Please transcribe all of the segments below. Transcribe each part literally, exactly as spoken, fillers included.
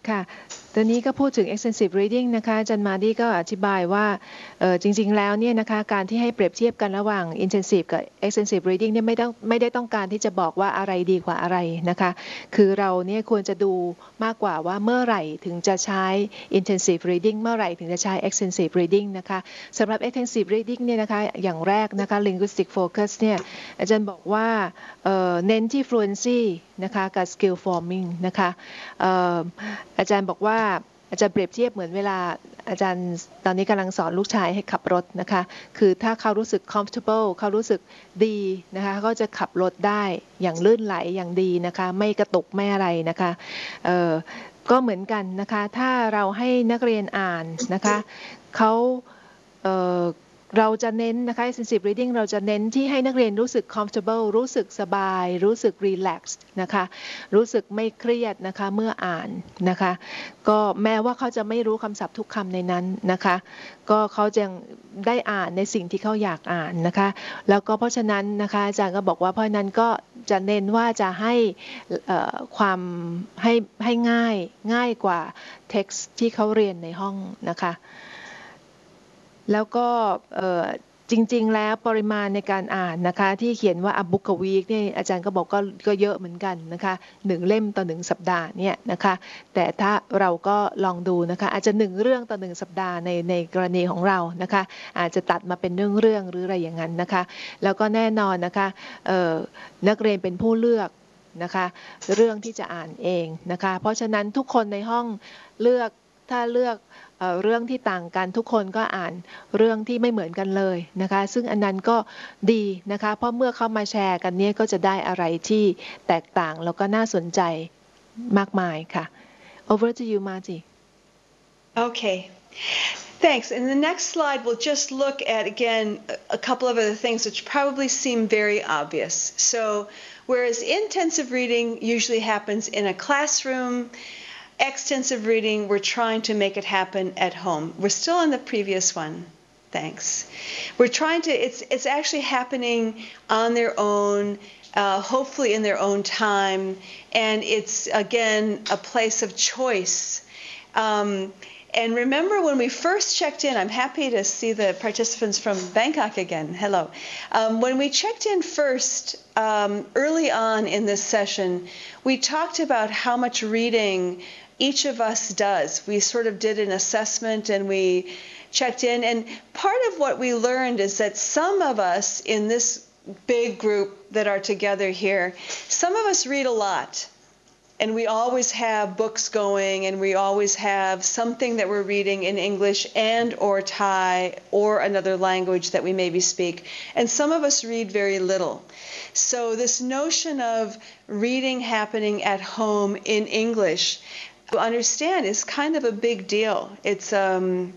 ค่ะตอนนี้ก็พูดถึง extensive reading นะคะอาจารย์มาดีก็อธิบายว่าเออจริงๆแล้วเนี่ยนะคะการที่ให้เปรียบเทียบกันระหว่าง intensive กับ extensive reading เนี่ยไม่ต้องไม่ได้ต้องการที่จะบอกว่าอะไรดีกว่าอะไรนะคะคือเราเนี่ยควรจะดูมากกว่าว่าเมื่อไหร่ถึงจะใช้ intensive reading เมื่อไหร่ถึงจะใช้ extensive reading นะคะสำหรับ extensive reading เนี่ยนะคะอย่างแรกนะคะ linguistic focus เนี่ยอาจารย์บอกว่าเอ่อเน้นที่ fluency นะคะกับ skill forming นะคะเอ่ออาจารย์บอกว่าอาจารย์เปรียบเทียบเหมือนเวลาอาจารย์ตอนนี้กำลังสอนลูกชายให้ขับรถนะคะคือถ้าเขารู้สึก comfortable เขารู้สึกดีนะคะก็จะขับรถได้อย่างลื่นไหลอย่างดีนะคะไม่กระตุกไม่อะไรนะคะเอ่อก็เหมือนกันนะคะถ้าเราให้นักเรียนอ่านนะคะเขาเอ่อเราจะเน้นนะคะ intensive reading เราจะเน้นที่ให้นักเรียนรู้สึก comfortable รู้สึกสบายรู้สึก relaxed นะคะรู้สึกไม่เครียดนะคะเมื่ออ่านนะคะก็แม้ว่าเขาจะไม่รู้คำศัพท์ทุกคำในนั้นนะคะก็เขาจะได้อ่านในสิ่งที่เขาอยากอ่านนะคะแล้วก็เพราะฉะนั้นนะคะอาจารย์ก็บอกว่าเพราะนั้นก็จะเน้นว่าจะให้ความให้ให้ง่ายง่ายกว่า text ที่เขาเรียนในห้องนะคะแล้วก็จริงๆแล้วปริมาณในการอ่านนะคะที่เขียนว่า a book a week เนี่ยอาจารย์ก็บอกก็ก็เยอะเหมือนกันนะคะหนึ่งเล่มต่อหนึ่งสัปดาห์เนี่ยนะคะแต่ถ้าเราก็ลองดูนะคะอาจจะหนึ่งเรื่องต่อหนึ่งสัปดาห์ในในกรณีของเรานะคะอาจจะตัดมาเป็นเรื่องเรื่องหรืออะไรอย่างนั้นนะคะแล้วก็แน่นอนนะคะนักเรียนเป็นผู้เลือกนะคะเรื่องที่จะอ่านเองนะคะเพราะฉะนั้นทุกคนในห้องเลือกถ้าเลือกเรื่องที่ต่างกันทุกคนก็อ่านเรื่องที่ไม่เหมือนกันเลยนะคะซึ่งอันนั้นก็ดีนะคะเพราะเมื่อเข้ามาแชร์กันเนี่ยก็จะได้อะไรที่แตกต่างแล้วก็น่าสนใจมากมายค่ะ Over to you Marty Okay Thanks. And the next slide will just look at, again, a couple of other things which probably seem very obvious. So whereas intensive reading usually happens in a classroom, extensive reading, we're trying to make it happen at home. We're still on the previous one. Thanks. We're trying to, it's, it's actually happening on their own, uh, hopefully in their own time. And it's, again, a place of choice. Um, And remember when we first checked in, I'm happy to see the participants from Bangkok again. Hello. Um, when we checked in first, um, early on in this session, we talked about how much reading each of us does. We sort of did an assessment and we checked in. And part of what we learned is that some of us in this big group that are together here, some of us read a lot. And we always have books going, and we always have something that we're reading in English and or Thai or another language that we maybe speak. And some of us read very little. So this notion of reading happening at home in English, to understand, is kind of a big deal. It's um,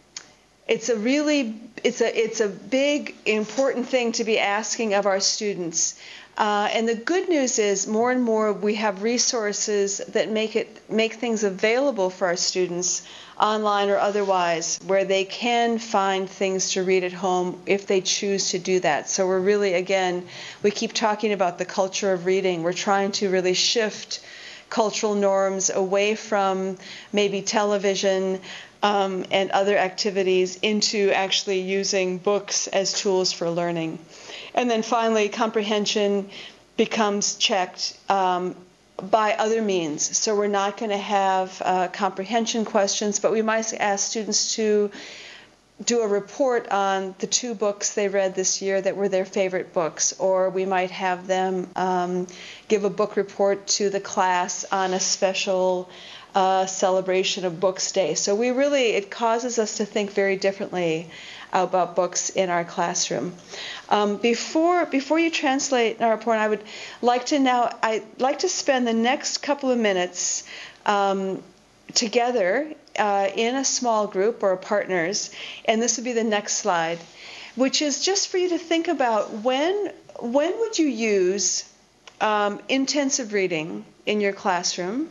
it's a really it's a it's a big important thing to be asking of our students. Uh, and the good news is more and more we have resources that make it make things available for our students online or otherwise where they can find things to read at home if they choose to do that. So we're really, again, we keep talking about the culture of reading. We're trying to really shift cultural norms away from maybe television um, and other activities into actually using books as tools for learning. And then finally, comprehension becomes checked um, by other means. So we're not going to have uh, comprehension questions, but we might ask students to do a report on the two books they read this year that were their favorite books, or we might have them um, give a book report to the class on a special uh, celebration of Books Day. So we really, it causes us to think very differently about books in our classroom. Um, before before you translate our report, I would like to now, I'd like to spend the next couple of minutes um, together uh, in a small group or partners, and this would be the next slide, which is just for you to think about when when would you use um, intensive reading in your classroom,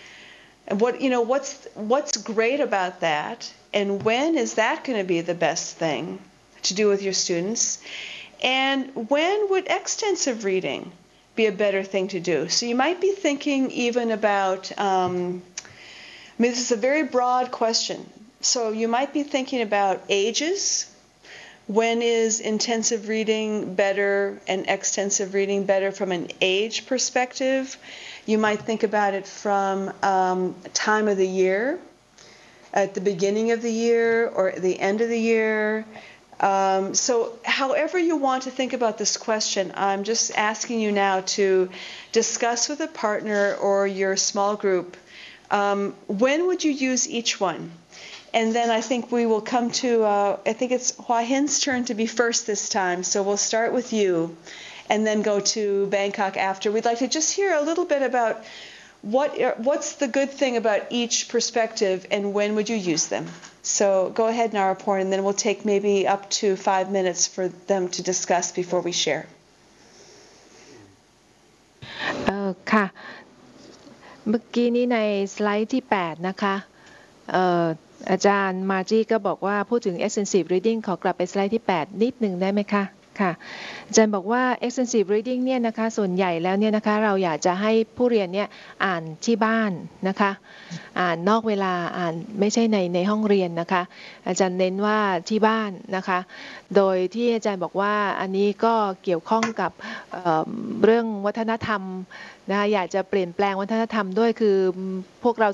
and what you know what's what's great about that. And when is that going to be the best thing to do with your students? And when would extensive reading be a better thing to do? So you might be thinking even about um, I mean, this is a very broad question. So you might be thinking about ages. When is intensive reading better and extensive reading better from an age perspective? You might think about it from um, time of the year, at the beginning of the year or at the end of the year. Um, so however you want to think about this question, I'm just asking you now to discuss with a partner or your small group, um, when would you use each one? And then I think we will come to, uh, I think it's Hua Hin's turn to be first this time. So we'll start with you and then go to Bangkok after. We'd like to just hear a little bit about what what's the good thing about each perspective and when would you use them. So go ahead, Naraporn, and then we'll take maybe up to five minutes for them to discuss before we share. เอ่อค่ะเมื่อกี้นี้ในสไลด์ที่แปดนะคะเอ่ออาจารย์มาร์จี้ก็บอกว่าพูดถึง extensive reading ขอกลับไปสไลด์ที่แปดนิดหนึ่งได้ไหมคะค่ะอาจารย์บอกว่า extensive reading เนี่ยนะคะส่วนใหญ่แล้วเนี่ยนะคะเราอยากจะให้ผู้เรียนเนี่ยอ่านที่บ้านนะคะอ่านนอกเวลาอ่านไม่ใช่ในในห้องเรียนนะคะอาจารย์เน้นว่าที่บ้านนะคะโดยที่อาจารย์บอกว่าอันนี้ก็เกี่ยวข้องกับเอ่อเรื่องวัฒนธรรมนะคะอยากจะเปลี่ยนแปลงวัฒนธรรมด้วยคือพวกเรา